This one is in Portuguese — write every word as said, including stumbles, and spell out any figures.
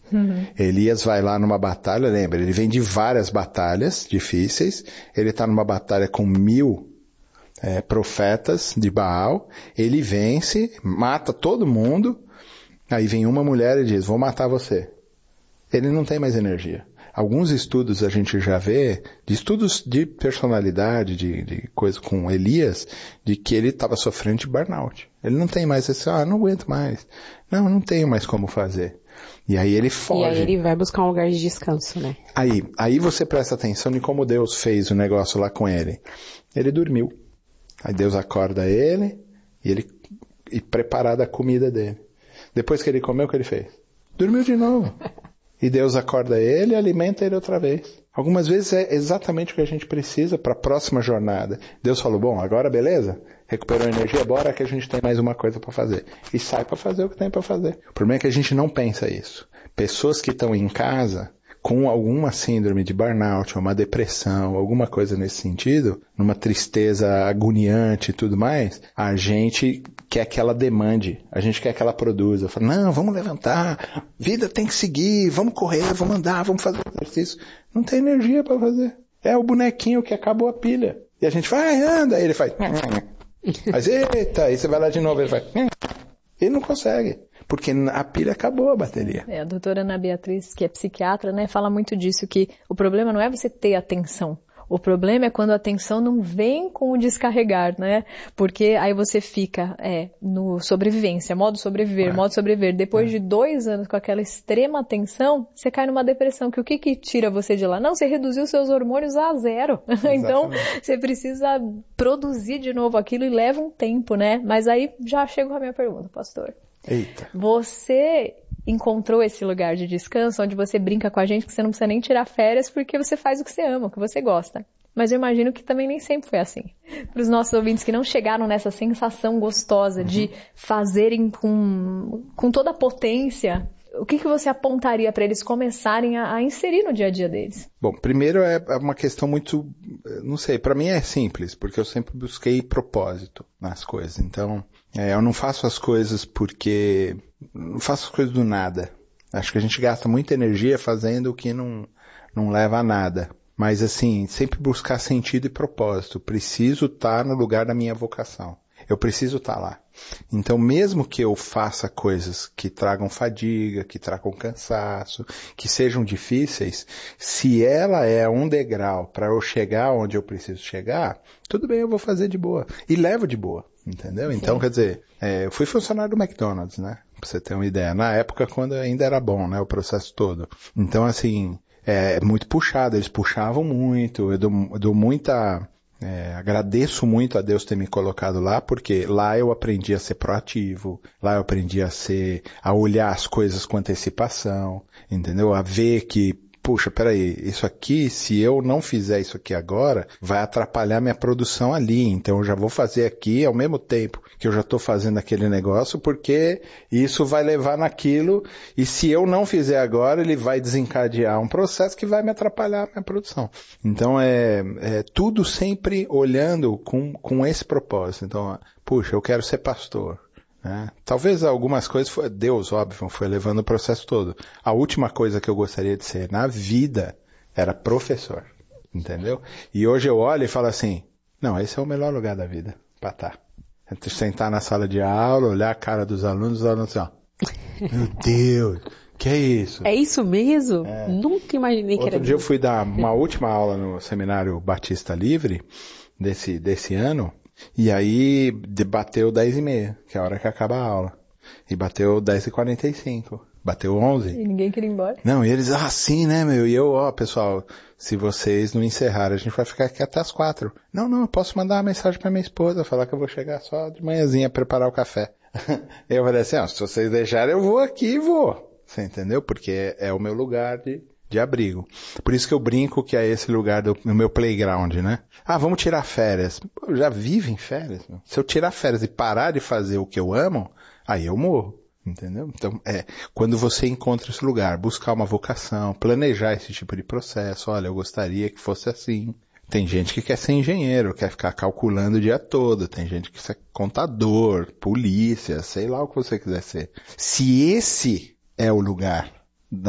Uhum. Elias vai lá numa batalha, lembra, ele vem de várias batalhas difíceis, ele está numa batalha com mil é, profetas de Baal, ele vence, mata todo mundo, aí vem uma mulher e diz, vou matar você. Ele não tem mais energia. Alguns estudos a gente já vê, de estudos de personalidade, de, de coisa com Elias, de que ele estava sofrendo de burnout. Ele não tem mais esse, ah, não aguento mais. Não, não tenho mais como fazer. E aí ele foge. E aí ele vai buscar um lugar de descanso, né? Aí, aí você presta atenção em como Deus fez o negócio lá com ele. Ele dormiu. Aí Deus acorda ele e ele e preparada a comida dele. Depois que ele comeu, o que ele fez? Dormiu de novo. E Deus acorda ele e alimenta ele outra vez. Algumas vezes é exatamente o que a gente precisa para a próxima jornada. Deus falou, bom, agora beleza? Recuperou a energia, bora que a gente tem mais uma coisa para fazer. E sai para fazer o que tem para fazer. O problema é que a gente não pensa isso. Pessoas que estão em casa com alguma síndrome de burnout, ou uma depressão, alguma coisa nesse sentido, numa tristeza agoniante e tudo mais, a gente quer que ela demande, a gente quer que ela produza. Fala, não, vamos levantar, vida tem que seguir, vamos correr, vamos andar, vamos fazer exercício. Não tem energia para fazer. É o bonequinho que acabou a pilha. E a gente vai, anda, aí ele faz... Mas eita, aí você vai lá de novo, ele faz... Ele não consegue. Porque a pilha acabou, a bateria. É, a doutora Ana Beatriz, que é psiquiatra, né, fala muito disso, que o problema não é você ter atenção. O problema é quando a atenção não vem com o descarregar, né? Porque aí você fica é, no sobrevivência, modo sobreviver, é. modo sobreviver. Depois é. de dois anos com aquela extrema atenção, você cai numa depressão. Que o que que tira você de lá? Não, você reduziu seus hormônios a zero. Então, você precisa produzir de novo aquilo e leva um tempo, né? Mas aí já chego com a minha pergunta, pastor. Eita. Você encontrou esse lugar de descanso onde você brinca com a gente que você não precisa nem tirar férias porque você faz o que você ama, o que você gosta. Mas eu imagino que também nem sempre foi assim. Para os nossos ouvintes que não chegaram nessa sensação gostosa uhum. de fazerem com, com toda a potência, o que, que você apontaria para eles começarem a, a inserir no dia a dia deles? Bom, primeiro é uma questão muito, não sei, para mim é simples, porque eu sempre busquei propósito nas coisas. Então, é, eu não faço as coisas porque... não faço as coisas do nada. Acho que a gente gasta muita energia fazendo o que não, não leva a nada. Mas assim, sempre buscar sentido e propósito. Preciso estar no lugar da minha vocação. Eu preciso estar lá. Então, mesmo que eu faça coisas que tragam fadiga, que tragam cansaço, que sejam difíceis, se ela é um degrau para eu chegar onde eu preciso chegar, tudo bem, eu vou fazer de boa. E levo de boa, entendeu? Sim. Então, quer dizer, é, eu fui funcionário do McDonald's, né? Pra você ter uma ideia. Na época, quando ainda era bom, né? O processo todo. Então, assim, é muito puxado. Eles puxavam muito. Eu dou, eu dou muita... É, agradeço muito a Deus ter me colocado lá, porque lá eu aprendi a ser proativo, lá eu aprendi a ser, a olhar as coisas com antecipação, entendeu? A ver que, puxa, peraí, isso aqui, se eu não fizer isso aqui agora, vai atrapalhar minha produção ali, então eu já vou fazer aqui ao mesmo tempo que eu já estou fazendo aquele negócio, porque isso vai levar naquilo, e se eu não fizer agora, ele vai desencadear um processo que vai me atrapalhar a minha produção. Então é, é tudo sempre olhando com, com esse propósito. Então, puxa, eu quero ser pastor. É, talvez algumas coisas, foi, Deus, óbvio, foi levando o processo todo. A última coisa que eu gostaria de ser na vida era professor, entendeu? E hoje eu olho e falo assim, não, esse é o melhor lugar da vida, pra estar. Sentar na sala de aula, olhar a cara dos alunos, os alunos assim, ó, meu Deus, que é isso? É isso mesmo? É. Nunca imaginei que Outro era dia eu fui dar uma última aula no Seminário Batista Livre, desse, desse ano, e aí bateu dez e meia, que é a hora que acaba a aula. E bateu dez e quarenta e cinco. Bateu onze. E ninguém queria ir embora. Não, e eles, ah, sim, né, meu? E eu, ó, pessoal, se vocês não encerrarem, a gente vai ficar aqui até as quatro. Não, não, eu posso mandar uma mensagem pra minha esposa, falar que eu vou chegar só de manhãzinha preparar o café. Eu falei assim, ó, se vocês deixarem, eu vou aqui e vou. Você entendeu? Porque é, é o meu lugar de... de abrigo. Por isso que eu brinco que é esse lugar do no meu playground, né? Ah, vamos tirar férias. Pô, eu já vivo em férias. Meu. Se eu tirar férias e parar de fazer o que eu amo, aí eu morro. Entendeu? Então, é, quando você encontra esse lugar, buscar uma vocação, planejar esse tipo de processo, olha, eu gostaria que fosse assim. Tem gente que quer ser engenheiro, quer ficar calculando o dia todo. Tem gente que quer ser contador, polícia, sei lá o que você quiser ser. Se esse é o lugar